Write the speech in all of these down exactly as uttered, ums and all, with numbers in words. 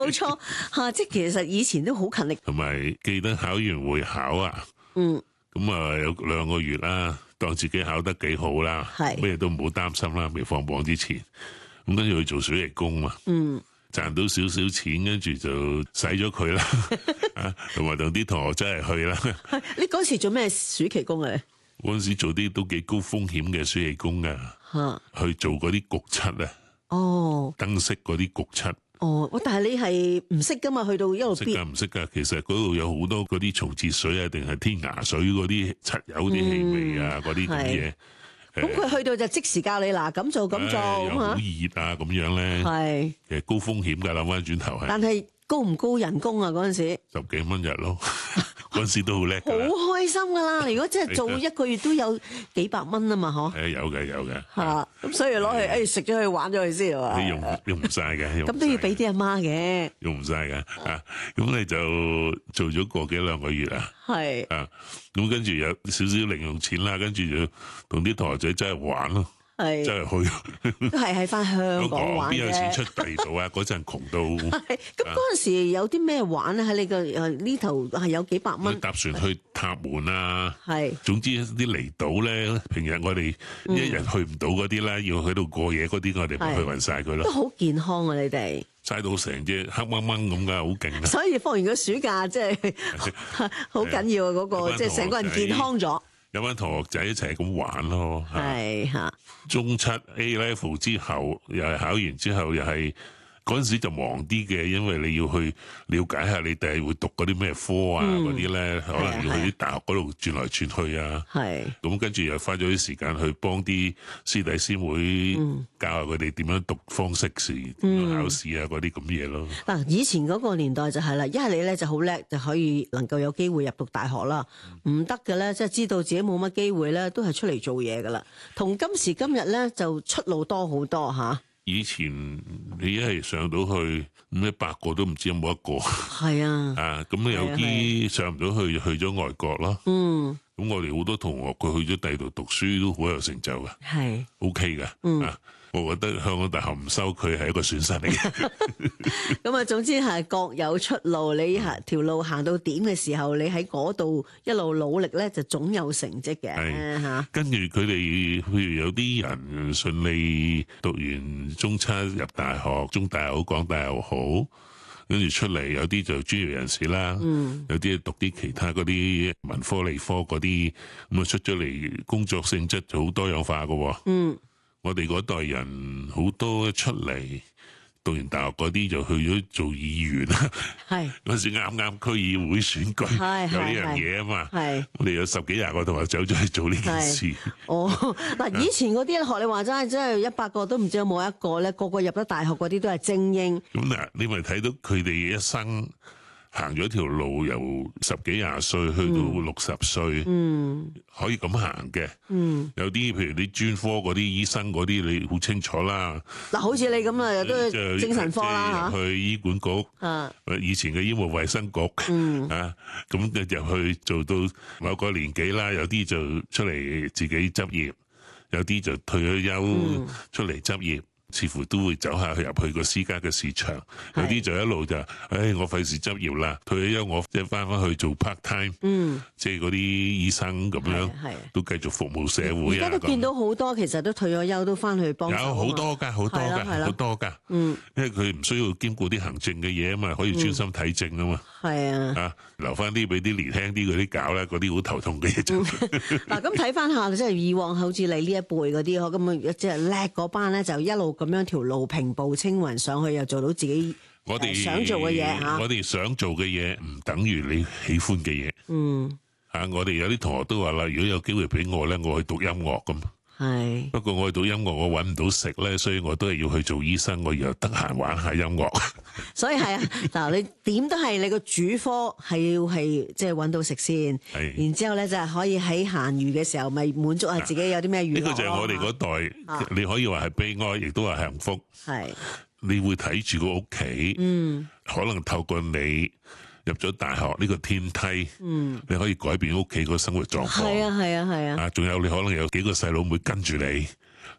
冇錯嚇，即係其實以前都好勤力， 同埋記得考完會考啊， 嗯， 咁啊有兩個月啦，當自己考得幾好啦，咩都唔好擔心啦，未放榜之前，咁跟住去做暑期工嘛， 嗯， 賺到少少錢，跟住就使咗佢啦，啊，同埋同啲同學真係去啦。 你嗰時做咩暑期工啊？ 嗰陣時做啲都幾高風險嘅暑期工噶， 嚇， 去做嗰啲焗漆啊， 哦， 燈飾嗰啲焗漆。 哦，但係你係唔識噶嘛？去到一路識㗎唔識㗎，其實嗰度有好多嗰啲松節水啊，定係天涯水嗰啲漆油啲氣味啊，嗰啲咁嘢。 咁佢去到就即時教你嗱，咁做咁做又好嚇， 熱啊咁樣咧， 係其實高風險㗎，諗翻轉頭係。 但係高唔高人工啊？嗰陣時十幾蚊日咯，嗰陣時都好叻好㗎啦。 開心噶啦！如果真係做一個月都有幾百蚊啊嘛，嗬。 誒有嘅有嘅。 嚇，咁所以攞去誒食咗去玩咗佢先係嘛？ 你用用唔晒嘅， 咁都要俾啲阿媽嘅。 用唔晒嘅啊！咁你就做咗個幾兩個月啊？ 係啊，咁跟住有少少零用錢啦，跟住就同啲同學仔真係玩咯。 係真係去， 都係喺翻香港玩啫。 邊有錢出地度啊？嗰陣窮到。 係咁嗰陣時有啲咩玩咧？喺你個誒呢頭係有幾百蚊。 搭船去塔門啊。 係。 總之啲離島咧，平日我哋一日去唔到嗰啲啦，要去到過夜嗰啲，我哋咪去勻晒佢咯。 都好健康啊！你哋。 曬到成隻黑掹掹咁噶，好勁啊！ 所以放完個暑假，即係好緊要啊！嗰個即係成個人健康咗。 有班同學仔一齊咁玩咯， 係嚇。 中七 A level 之後，又係考完之後，又係嗰陣時就忙啲嘅，因為你要去了解下你哋會讀嗰啲咩科啊，嗰啲咧可能要去啲大學嗰度轉來轉去啊。 係。咁跟住又花咗啲時間去幫啲師弟師妹、嗯、教下佢哋點樣讀方式試、嗯、考試啊嗰啲咁嘢咯。 嗱，以前嗰個年代就係啦，一係你咧就好叻，就可以能夠有機會入讀大學啦。唔得嘅咧，即係知道自己冇乜機會咧，都係出嚟做嘢噶啦。同今時今日咧，就出路多好多吓。 以前你一係上到去咁一百個都唔知有冇一個。係啊。 啊，咁有啲上唔到去，去咗外國咯。 嗯。咁我哋好多同學佢去咗第二度讀書都好有成就嘅。係。O K 嘅。嗯。啊，我覺得香港大學唔收佢係一個損失嚟嘅。 咁啊，總之係各有出路。你行條路行到點嘅時候，你喺嗰度一路努力咧，就總有成績嘅。係吓。跟住佢哋，譬如有啲人順利讀完中七入大學，中大又好，港大又好，跟住出嚟有啲就專業人士啦。嗯。有啲讀啲其他嗰啲文科理科嗰啲，咁啊出咗嚟工作性質就好多樣化㗎。嗯。我哋嗰代人好多出嚟讀完大學嗰啲就去咗做議員啦，係嗰時啱啱區議會選舉有呢樣嘢啊嘛，係我哋有十幾廿個同學走咗去做呢件事。 哦，嗱，以前嗰啲學你話齋，真係一百個都唔知有冇一個咧，個個入咗大學嗰啲都係精英。 咁嗱，你咪睇到佢哋一生行咗條路，由十幾廿歲去到六十歲，嗯，可以咁行嘅，嗯，有啲譬如啲專科嗰啲醫生嗰啲，你好清楚啦。 嗱，好似你咁啊，都係精神科啦嚇。 去醫管局，啊，以前嘅醫務衛生局，嗯，啊，咁就入去做到某個年紀啦，有啲就出嚟自己執業，有啲就退咗休出嚟執業。似乎都會走下去入去個私家嘅市場，有啲就一路就，唉，我費事執業啦，退咗休我即係翻翻去做 part time，嗯，即係嗰啲醫生咁樣，都繼續服務社會啊。 而家都見到好多，其實都退咗休都翻去幫手。 有好多㗎，好多㗎，好多㗎，嗯，因為佢唔需要兼顧啲行政嘅嘢啊嘛，可以專心睇症啊嘛。係啊，啊留翻啲俾啲年輕啲嗰啲搞啦，嗰啲好頭痛嘅嘢就。 嗱，咁睇翻下，即係以往好似你呢一輩嗰啲，咁啊即係叻嗰班咧，就一路咁樣條路平步青雲上去，又做到自己我哋想做嘅嘢嚇。 我哋想做嘅嘢唔等於你喜歡嘅嘢。嗯。啊，我哋有啲同學都話啦，如果有機會俾我咧，我去讀音樂咁。係。不過我去讀音樂，我揾唔到食咧，所以我都係要去做醫生。我又得閒玩下音樂。 所以係啊，嗱，你點都係你個主科係要係即係揾到食先。係。然之後咧就係可以喺閒餘嘅時候，咪滿足下自己有啲咩娛樂。呢個就係我哋嗰代，啊、你可以話係悲哀，亦都話幸福。係。你會睇住個屋企，嗯，可能透過你入咗大學呢個天梯，嗯，你可以改變屋企個生活狀況。係啊，係啊，係啊。啊，仲有你可能有幾個細佬妹跟住你，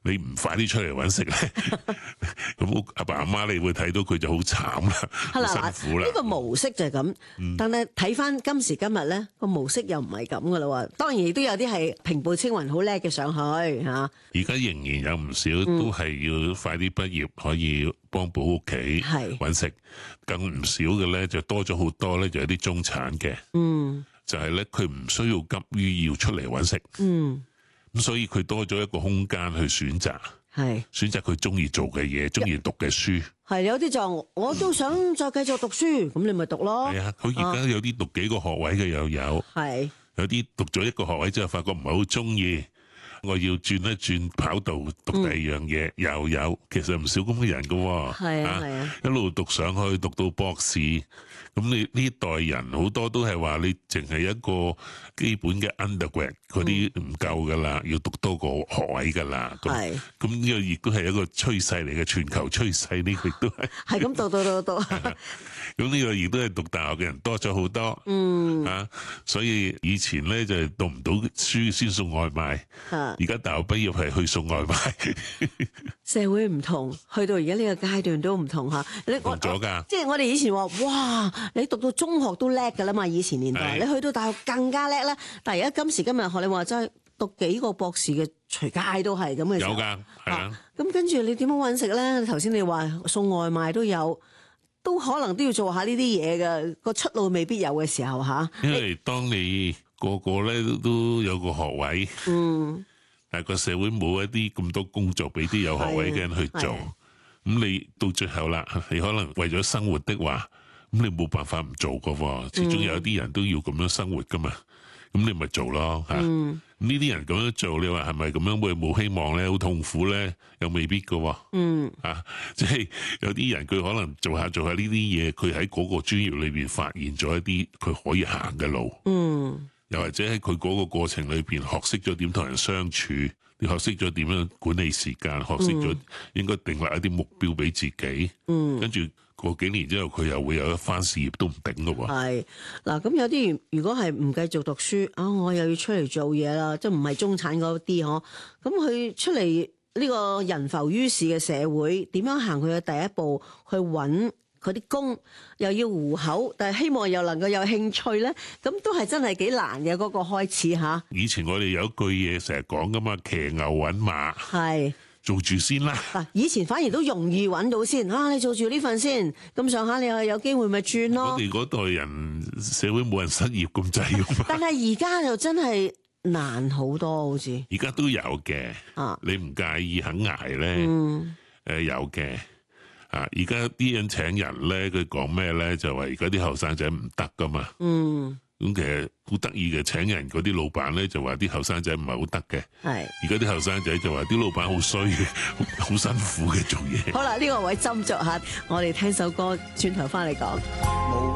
你唔快啲出嚟揾食咧，咁阿爸阿媽你會睇到佢就好慘啦，好辛苦啦。 呢個模式就係咁，嗯、但係睇翻今時今日咧，個模式又唔係咁噶啦喎。當然亦都有啲係平步青雲好叻嘅上去嚇。 而家仍然有唔少都係要快啲畢業，可以幫補屋企揾食。更唔少嘅咧就多咗好多咧，就有啲中產嘅，嗯、就係咧佢唔需要急於要出嚟揾食。嗯咁所以佢多咗一個空間去選擇，係選擇佢中意做嘅嘢，中意讀嘅書。 係有啲就我都想再繼續讀書，咁、嗯、你咪讀咯。係啊， 佢而家有啲讀幾個學位嘅又有，係有啲讀咗一個學位之後發覺唔係好中意，我要轉一轉跑道讀第二樣嘢，嗯、又有。其實唔少咁嘅人噶，係啊係啊，啊，一路讀上去讀到博士。咁你呢一代人好多都係話你淨係一個基本嘅 undergrad 嗰啲唔夠噶啦，嗯、要讀多個學位噶啦。係咁呢個亦都係一個趨勢嚟嘅，全球趨勢呢個亦都係係咁讀讀讀讀。咁呢個亦都係讀大學嘅人多咗好多。嗯啊，所以以前咧就係讀唔到書先送外賣，而家大學畢業係去送外賣。 社會唔同，去到而家呢個階段都唔同嚇。你同咗㗎， 即係我哋以前話哇。你讀到中學都叻㗎啦嘛，以前年代，你去到大學更加叻啦。但係而家今時今日學你話齋讀幾個博士嘅，隨街都係咁嘅時候。有㗎，係啊。咁跟住你點樣揾食咧？頭先你話送外賣都有，都可能都要做下呢啲嘢嘅，個出路未必有嘅時候嚇。 因為當你個個咧都有個學位，嗯，但係個社會冇一啲咁多工作俾啲有學位嘅人去做，咁你到最後啦，你可能為咗生活的話。咁你冇辦法唔做噶，始終有啲人都要咁樣生活噶嘛。咁、嗯、你咪做咯吓。呢啲、嗯、人咁樣做，你話係咪咁樣會冇希望咧？好痛苦咧？又未必噶。嗯，啊，即係有啲人佢可能做下做下呢啲嘢，佢喺嗰個專業裏邊發現咗一啲佢可以行嘅路。嗯，又或者喺佢嗰個過程裏邊學識咗點同人相處，你學識咗點樣管理時間，學識咗應該定立一啲目標俾自己。嗯，跟住。過幾年之後，佢又會有一番事業都唔定㗎喎。係嗱，咁有啲如果係唔繼續讀書啊，我又要出嚟做嘢啦，即係唔係中產嗰啲嗬？咁佢出嚟呢個人浮於事嘅社會，點樣行佢嘅第一步去揾佢啲工，又要糊口，但係希望又能夠有興趣咧，咁都係真係幾難嘅嗰個開始嚇。 以前我哋有一句嘢成日講㗎嘛，騎牛揾馬。係。做住先啦！ 嗱，以前反而都容易揾到先啊！你做住呢份先，咁上下你又有機會咪轉咯。 我哋嗰代人社會冇人失業咁滯㗎嘛。 但係而家就真係難好多，好似。 而家都有嘅，啊，你唔介意肯捱咧？嗯，誒有嘅，啊，而家啲人請人咧，佢講咩咧？就話而家啲後生仔唔得㗎嘛。嗯。咁其實好得意嘅，請人嗰啲老闆咧就話啲後生仔唔係好得嘅，係而家啲後生仔就話啲老闆好衰嘅，好辛苦嘅做嘢。 好啦，呢個位斟酌下，我哋聽首歌，轉頭翻嚟講。